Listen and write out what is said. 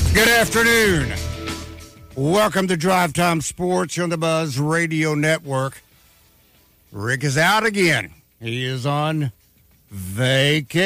Good afternoon. Welcome to Drive Time Sports on the Buzz Radio Network. Rick is out again. He is on vacation.